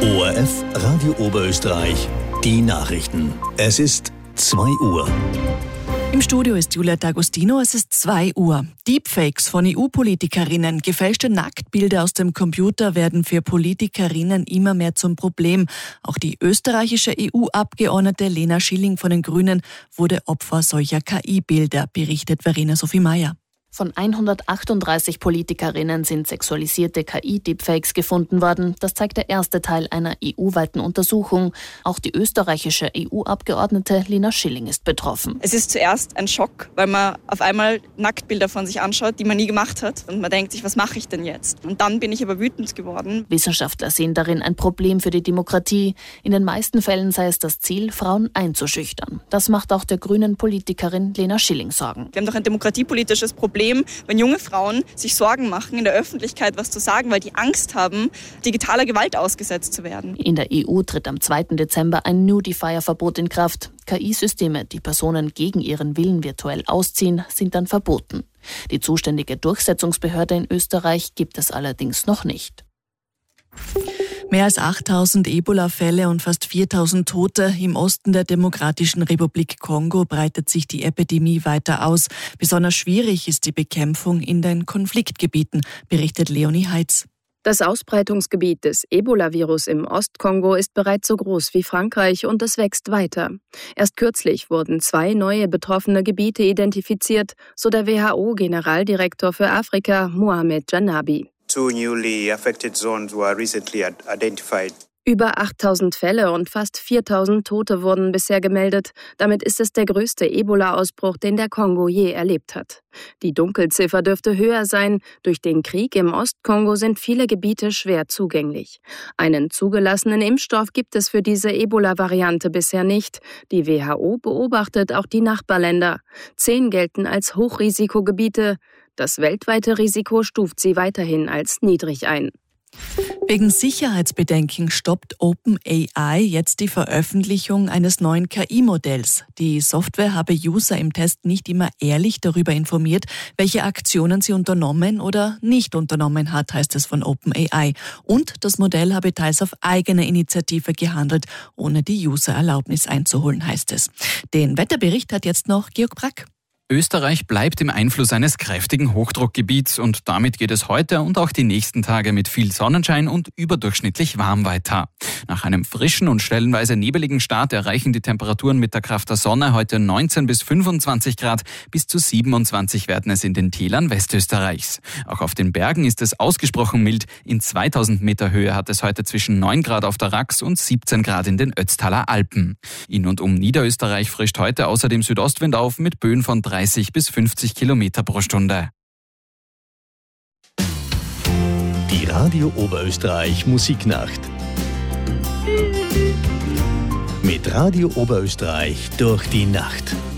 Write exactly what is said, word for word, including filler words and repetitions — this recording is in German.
O R F Radio Oberösterreich, die Nachrichten. Es ist zwei Uhr. Im Studio ist Julia D'Agostino, es ist zwei Uhr. Deepfakes von E U-Politikerinnen, gefälschte Nacktbilder aus dem Computer werden für Politikerinnen immer mehr zum Problem. Auch die österreichische E U-Abgeordnete Lena Schilling von den Grünen wurde Opfer solcher K I-Bilder, berichtet Verena Sophie Meyer. Von hundertachtunddreißig Politikerinnen sind sexualisierte K I-Deepfakes gefunden worden. Das zeigt der erste Teil einer E U-weiten Untersuchung. Auch die österreichische E U-Abgeordnete Lena Schilling ist betroffen. Es ist zuerst ein Schock, weil man auf einmal Nacktbilder von sich anschaut, die man nie gemacht hat. Und man denkt sich, was mache ich denn jetzt? Und dann bin ich aber wütend geworden. Wissenschaftler sehen darin ein Problem für die Demokratie. In den meisten Fällen sei es das Ziel, Frauen einzuschüchtern. Das macht auch der grünen Politikerin Lena Schilling Sorgen. Wir haben doch ein demokratiepolitisches Problem, wenn junge Frauen sich Sorgen machen, in der Öffentlichkeit was zu sagen, weil die Angst haben, digitaler Gewalt ausgesetzt zu werden. In der E U tritt am zweiten Dezember ein Nudifier-Verbot in Kraft. K I-Systeme, die Personen gegen ihren Willen virtuell ausziehen, sind dann verboten. Die zuständige Durchsetzungsbehörde in Österreich gibt es allerdings noch nicht. Mehr als achttausend Ebola-Fälle und fast viertausend Tote. Im Osten der Demokratischen Republik Kongo breitet sich die Epidemie weiter aus. Besonders schwierig ist die Bekämpfung in den Konfliktgebieten, berichtet Leonie Heitz. Das Ausbreitungsgebiet des Ebola-Virus im Ostkongo ist bereits so groß wie Frankreich und es wächst weiter. Erst kürzlich wurden zwei neue betroffene Gebiete identifiziert, so der W H O-Generaldirektor für Afrika Mohamed Janabi. Two newly affected zones were recently identified. Über achttausend Fälle und fast viertausend Tote wurden bisher gemeldet. Damit ist es der größte Ebola-Ausbruch, den der Kongo je erlebt hat. Die Dunkelziffer dürfte höher sein. Durch den Krieg im Ostkongo sind viele Gebiete schwer zugänglich. Einen zugelassenen Impfstoff gibt es für diese Ebola-Variante bisher nicht. Die W H O beobachtet auch die Nachbarländer. Zehn gelten als Hochrisikogebiete. Das weltweite Risiko stuft sie weiterhin als niedrig ein. Wegen Sicherheitsbedenken stoppt OpenAI jetzt die Veröffentlichung eines neuen K I-Modells. Die Software habe User im Test nicht immer ehrlich darüber informiert, welche Aktionen sie unternommen oder nicht unternommen hat, heißt es von OpenAI. Und das Modell habe teils auf eigene Initiative gehandelt, ohne die User-Erlaubnis einzuholen, heißt es. Den Wetterbericht hat jetzt noch Georg Brack. Österreich bleibt im Einfluss eines kräftigen Hochdruckgebiets und damit geht es heute und auch die nächsten Tage mit viel Sonnenschein und überdurchschnittlich warm weiter. Nach einem frischen und stellenweise nebeligen Start erreichen die Temperaturen mit der Kraft der Sonne heute neunzehn bis fünfundzwanzig Grad, bis zu siebenundzwanzig werden es in den Tälern Westösterreichs. Auch auf den Bergen ist es ausgesprochen mild. In zweitausend Meter Höhe hat es heute zwischen neun Grad auf der Rax und siebzehn Grad in den Ötztaler Alpen. In und um Niederösterreich frischt heute außerdem Südostwind auf mit Böen von dreißig bis fünfzig Kilometer pro Stunde. Die Radio Oberösterreich Musiknacht. Mit Radio Oberösterreich durch die Nacht.